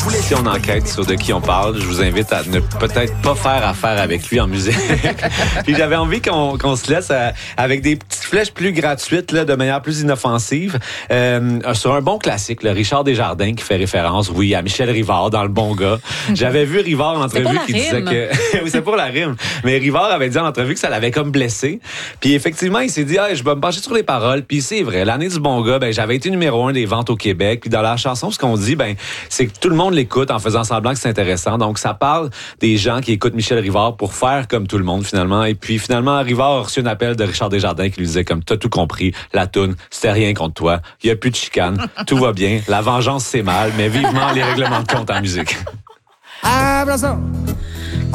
Si on enquête sur de qui on parle, je vous invite à ne peut-être pas faire affaire avec lui en musique. Puis j'avais envie qu'on se laisse avec des petites flèches plus gratuites, là, de manière plus inoffensive, sur un bon classique, le Richard Desjardins qui fait référence, oui, à Michel Rivard dans Le Bon Gars. J'avais vu Rivard en entrevue qui disait que... oui, c'est pour la rime. Mais Rivard avait dit en entrevue que ça l'avait comme blessé. Puis effectivement, il s'est dit, je vais me pencher sur les paroles. Puis c'est vrai, l'année du Bon Gars, j'avais été numéro 1 des ventes au Québec. Puis dans la chanson, ce qu'on dit, c'est que tout le monde l'écoute en faisant semblant que c'est intéressant. Donc ça parle des gens qui écoutent Michel Rivard pour faire comme tout le monde finalement. Et puis finalement, Rivard a reçu un appel de Richard Desjardins qui lui disait comme, t'as tout compris, la toune, c'était rien contre toi. Il y a plus de chicane, tout va bien. La vengeance c'est mal, mais vivement les règlements de compte en musique. Abraço!